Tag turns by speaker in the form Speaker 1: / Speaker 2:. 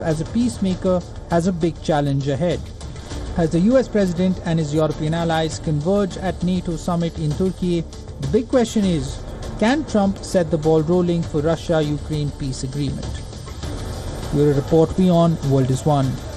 Speaker 1: as a peacemaker has a big challenge ahead. As the US President and his European allies converge at NATO summit in Turkey, the big question is, can Trump set the ball rolling for Russia-Ukraine peace agreement? Bureau Report Beyond, World is One.